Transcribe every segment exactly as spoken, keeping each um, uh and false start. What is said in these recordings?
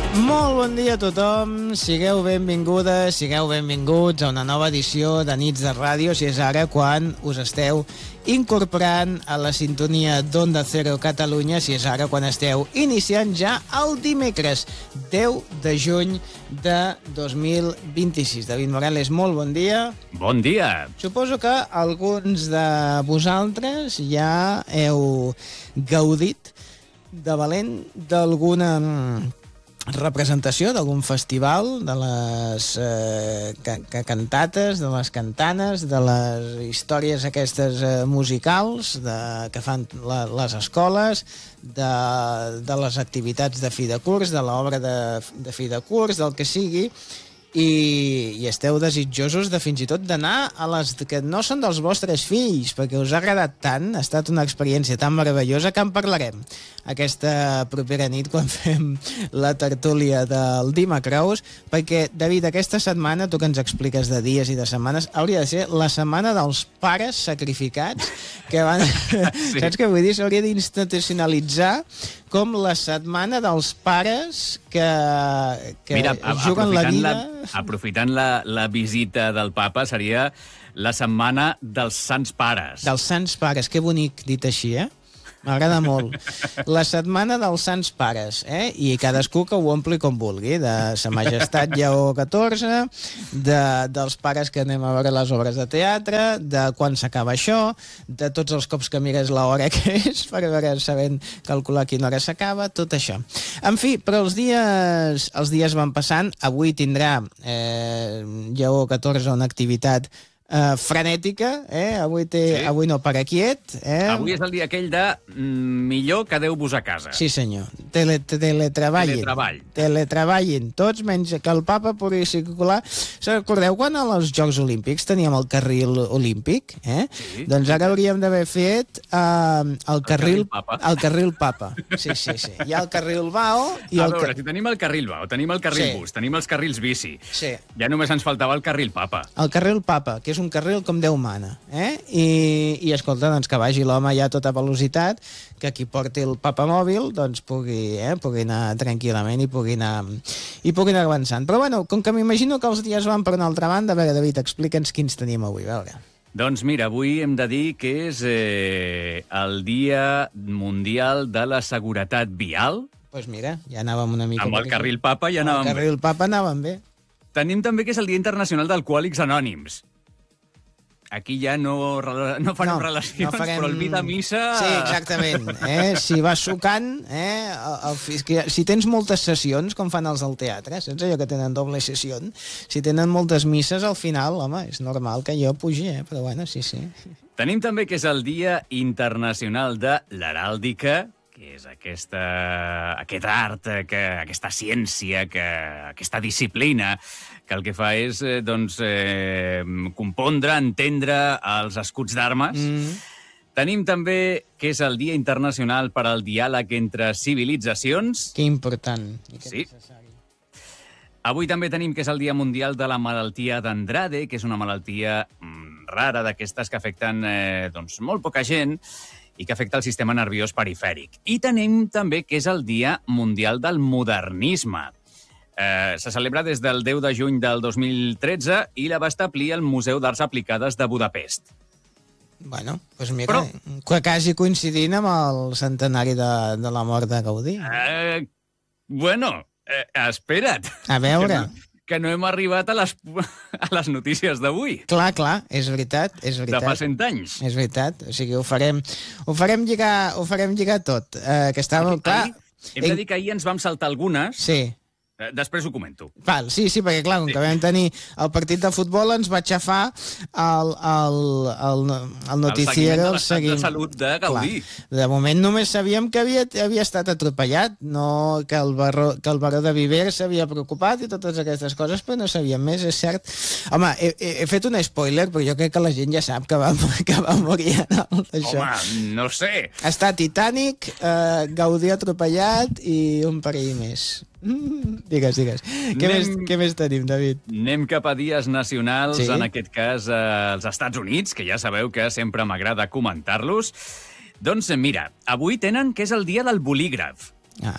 Molt bon dia a tothom, sigueu benvingudes, sigueu benvinguts a una nova edició de Nits de Ràdio, si és ara quan us esteu incorporant a la sintonia d'Onda Cero Catalunya, si és ara quan esteu iniciant ja el dimecres deu de juny de dos mil vint-i-sis. David Morales, molt bon dia. Bon dia. Suposo que alguns de vosaltres ja heu gaudit de valent d'alguna representació, d'algun festival, de les eh, ca ca cantates, de les cantanes, de les històries aquestes eh, musicals de, que fan la, les escoles, de, de les activitats de fi de curs, de l'obra de, de fi de curs, del que sigui, i, i esteu desitjosos de fins i tot d'anar a les que no són dels vostres fills, perquè us ha agradat tant, ha estat una experiència tan meravellosa que en parlarem aquesta propera nit quan fem la tertúlia del Dimacrous, perquè, David, aquesta setmana, tu que ens expliques de dies i de setmanes, hauria de ser la setmana dels pares sacrificats, que van... Sí. Saps què vull dir? S'hauria d'institucionalitzar com la setmana dels pares que, que Mira, juguen la vida... La, aprofitant la, la visita del papa, seria la setmana dels sants pares. Dels sants pares, que bonic dit així, eh? M'agrada molt. La setmana dels sants pares, eh? I cadascú que ho ompli com vulgui, de Sa Majestat Lleó catorze, de, dels pares que anem a veure les obres de teatre, de quan s'acaba això, de tots els cops que mires l'hora que és, per veure, sabent calcular a quina hora s'acaba, tot això. En fi, però els dies, els dies van passant. Avui tindrà eh, Lleó catorze una activitat Uh, frenètica, eh? Avui, té, sí. Avui no para quiet. Eh? Avui és el dia aquell de mm, millor quedeu-vos a casa. Sí, senyor. Tele, teletreballin. Teletreball. Teletreballin. Tots, menys que el papa pugui circular. Recordeu quan als Jocs Olímpics teníem el carril olímpic? Eh? Sí. Doncs ara hauríem d'haver fet uh, el, el carril, carril papa. El carril papa. Sí, sí, sí. Hi ha el carril Bao... I a el veure, car... si tenim el carril Bao, tenim el carril sí. bus, tenim els carrils bici. Sí. Ja només ens faltava el carril papa. El carril papa, que és un carril com Déu mana, eh? I, i escolta, doncs que vagi l'home ja a tota velocitat, que qui porti el papamòbil doncs pugui, eh, pugui anar tranquil·lament i pugui anar, i pugui anar avançant. Però bueno, com que m'imagino que els dies van per una altra banda, a veure, David, explica'ns quins tenim avui, a veure. Doncs mira, avui hem de dir que és eh, el Dia Mundial de la Seguretat Vial. Doncs pues mira, ja anàvem una mica... Amb el carril papa ja anàvem bé. Amb el carril papa anàvem bé. Tenim també que és el Dia Internacional d'Alcohòlics Anònims. Aquí ja no, no farem no, relacions, no farem... però el vi de missa... Sí, exactament. Eh? Si vas sucant, eh? el, el, si tens moltes sessions, com fan els del teatre, saps allò que tenen doble sessió? Si tenen moltes misses, al final, home, és normal que jo pugi, eh? Però bueno, sí, sí. Tenim també que és el Dia Internacional de l'Heràldica, que és aquesta, aquest art, que, aquesta ciència, que, aquesta disciplina, que el que fa és eh, doncs, eh, compondre, entendre els escuts d'armes. Mm. Tenim també que és el Dia Internacional per al Diàleg entre Civilitzacions. Que important. I que sí. necessari. Avui també tenim que és el Dia Mundial de la Malaltia d'Andrade, que és una malaltia mm, rara, d'aquestes que afecten eh, doncs, molt poca gent, i que afecta el sistema nerviós perifèric. I tenim també que és el Dia Mundial del Modernisme. Eh, se celebra des del deu de juny del dos mil tretze i la va establir el Museu d'Arts Aplicades de Budapest. Bueno, doncs mira, Però... quasi coincidint amb el centenari de, de la mort de Gaudí. Eh, bueno, eh, espera't. A veure... Que no, que no hem arribat a les, a les notícies d'avui. Clar, clar, és veritat, és veritat. De fa cent anys. És veritat, o sigui, ho farem, ho farem, lligar, ho farem lligar tot. Eh, que estava, clar... Hem de dir que ahir ens vam saltar algunes. Sí. Després ho comento. Val, sí, sí, perquè clar, com sí. que vam tenir el partit de futbol ens va aixafar el, el, el, el noticiero... El seguiment de l'estat de salut de Gaudí. Clar. De moment només sabíem que havia, havia estat atropellat, no que el, baró, que el baró de Viver s'havia preocupat i totes aquestes coses, però no sabíem més, és cert. Home, he, he, he fet un spoiler, però jo crec que la gent ja sap que va, que va morir en el, això. Home, no sé. Està Titanic, eh, Gaudí atropellat i un parell més. Mm, digues, digues. Què, anem, més, què més tenim, David? Anem cap a dies nacionals, sí? En aquest cas eh, als Estats Units, que ja sabeu que sempre m'agrada comentar-los. Doncs mira, avui tenen que és el dia del bolígraf. Ah.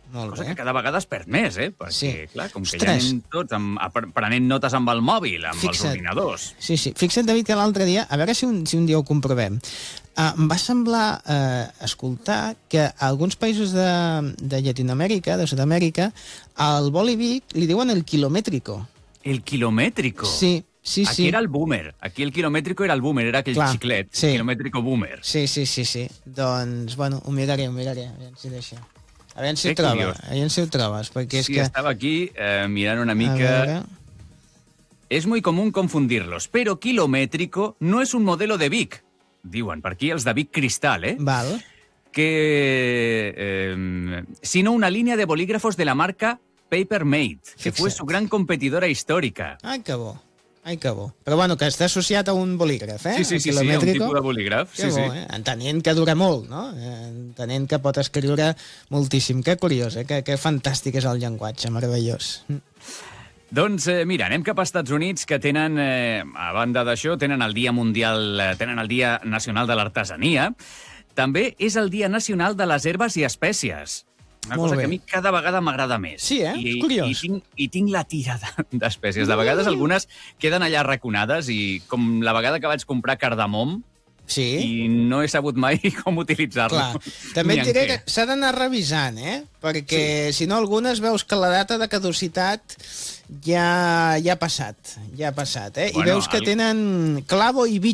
Molt Cosa bé. que cada vegada es perd més, eh? Perquè, Sí. clar, com que Ostres. ja anem tots amb, apre- prenent notes amb el mòbil, amb els Fixa't. ordinadors. Sí, sí. Fixa't, David, que l'altre dia, a veure si un, si un dia ho comprovem, uh, em va semblar uh, escoltar que a alguns països de, de Llatinoamèrica, de Sud-amèrica, al boli Vic li diuen el quilomètrico. El quilomètrico. Sí, sí, Aquí sí. era el boomer. Aquí el quilomètrico era el boomer, era aquell Clar, xiclet. sí. El quilomètrico boomer. Sí, sí, sí, sí. Doncs, bueno, ho miraré, ho miraré. A veure si deixa. A veure si Que ho troba. curiós. A veure si ho trobes, perquè és Sí, que... estaba aquí eh, mirando una A mica. veure... Es muy común confundirlos, pero kilométrico no es un modelo de Vic. Diuen, per aquí els de Vic Cristal, eh? Val. Que, eh, sino una línea de bolígrafos de la marca Papermate, que fue Fixa't. su gran competidora histórica. Ai, que bo. Ai, que bo. Però bueno, que està associat a un bolígraf, eh? Sí, sí, El sí, sí, un quilomètrico. tipus de bolígraf. Que Sí, bo, sí. eh? Entenent que dura molt, no? Eh, Entenent que pot escriure moltíssim. Que curiós, eh? Que, que fantàstic és el llenguatge, meravellós. Mm. Doncs eh, mira, anem cap als Estats Units, que tenen, eh, a banda d'això, tenen el Dia Mundial, eh, tenen el Dia Nacional de l'Artesania. També és el Dia Nacional de les Herbes i Espècies. Una Molt cosa bé. que a mi cada vegada m'agrada més. Sí, eh? I, Curiós. I tinc, I tinc la tira de- d'espècies. De vegades algunes queden allà raconades i com la vegada que vaig comprar cardamom Sí, i no he sabut mai com utilitzar-lo. clar. També Ni et en diré què. que s'ha d'anar revisant, eh? Perquè si no, algunes veus que la data de caducitat ja, ja ha passat. Ja ha passat, eh? I Bueno, veus que el- tenen clavo i